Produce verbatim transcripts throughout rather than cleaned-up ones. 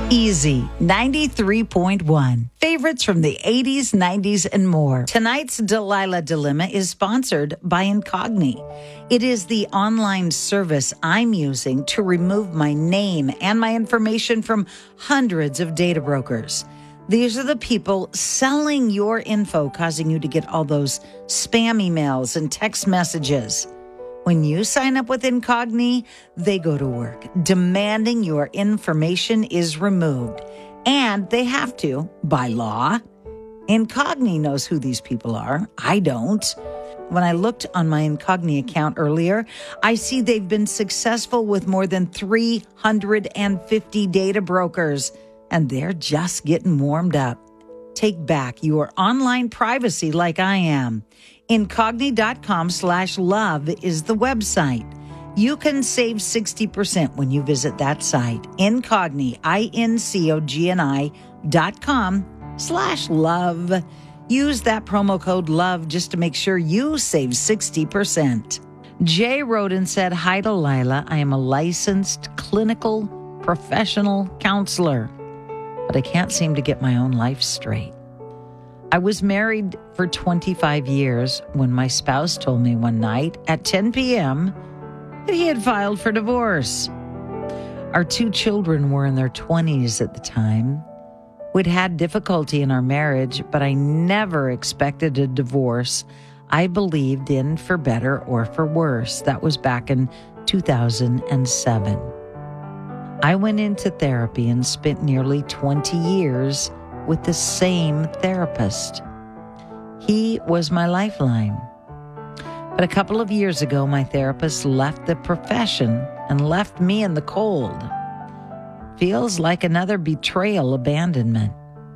Easy ninety-three point one. Favorites from the eighties, nineties, and more. Tonight's Delilah Dilemma is sponsored by Incogni. It is the online service I'm using to remove my name and my information from hundreds of data brokers. These are the people selling your info, causing you to get all those spam emails and text messages. When you sign up with Incogni, they go to work, demanding your information is removed. And they have to, by law. Incogni knows who these people are. I don't. When I looked on my Incogni account earlier, I see they've been successful with more than three hundred fifty data brokers, and they're just getting warmed up. Take back your online privacy like I am. Incogni.com slash love is the website. You can save sixty percent when you visit that site. Incogni, I-N-C-O-G-N-I dot com slash love. Use that promo code LOVE just to make sure you save sixty percent. Jay wrote and said, "Hi, Delilah. I am a licensed clinical professional counselor, but I can't seem to get my own life straight. I was married for twenty-five years when my spouse told me one night at ten p.m. that he had filed for divorce. Our two children were in their twenties at the time. We'd had difficulty in our marriage, but I never expected a divorce. I believed in for better or for worse. That was back in two thousand seven. I went into therapy and spent nearly twenty years with the same therapist. He was my lifeline. But a couple of years ago, my therapist left the profession and left me in the cold. Feels like another betrayal, abandonment.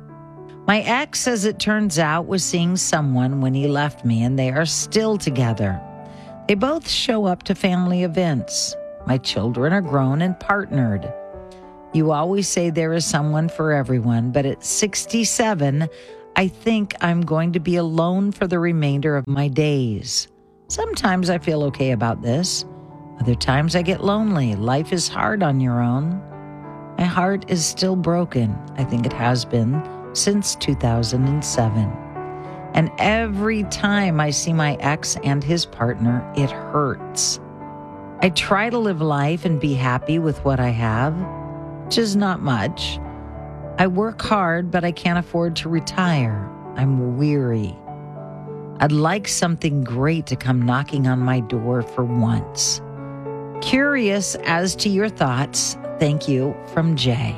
My ex, as it turns out, was seeing someone when he left me, and they are still together. They both show up to family events. My children are grown and partnered. You always say there is someone for everyone, but at sixty-seven, I think I'm going to be alone for the remainder of my days. Sometimes I feel okay about this. Other times I get lonely. Life is hard on your own. My heart is still broken. I think it has been since two thousand seven. And every time I see my ex and his partner, it hurts. I try to live life and be happy with what I have, which is not much. I work hard, but I can't afford to retire. I'm weary. I'd like something great to come knocking on my door for once. Curious as to your thoughts. Thank you, from Jay.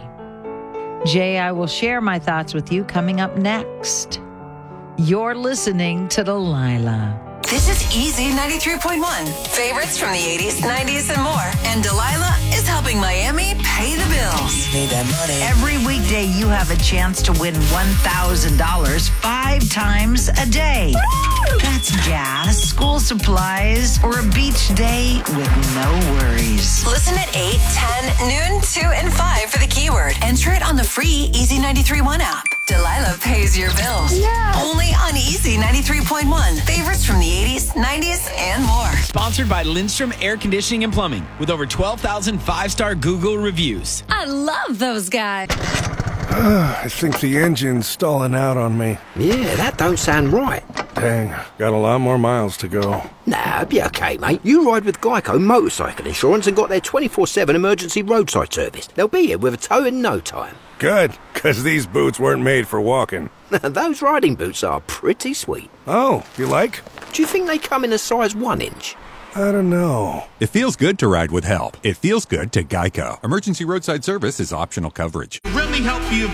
Jay, I will share my thoughts with you coming up next. You're listening to Delilah. This is Easy ninety-three point one. Favorites from the eighties, nineties, and more. And Delilah is helping Miami pay the bills. Need that money. Every weekday, you have a chance to win one thousand dollars five times a day. Woo! That's gas, school supplies, or a beach day with no worries. Listen at eight, ten, noon, two, and five for the keyword. Enter it on the free Easy ninety-three point one app. Delilah pays your bills. Yeah. Only on Easy ninety-three point one. Favorites from the eighties, nineties, and more. Sponsored by Lindstrom Air Conditioning and Plumbing with over twelve thousand five-star Google reviews. I love those guys. I think the engine's stalling out on me. Yeah, that don't sound right. Dang, got a lot more miles to go. Nah, it'll be okay, mate. You ride with Geico Motorcycle Insurance and got their twenty-four seven emergency roadside service. They'll be here with a tow in no time. Good, because these boots weren't made for walking. Those riding boots are pretty sweet. Oh, you like? Do you think they come in a size one inch? I don't know. It feels good to ride with help. It feels good to Geico. Emergency roadside service is optional coverage. Let me help you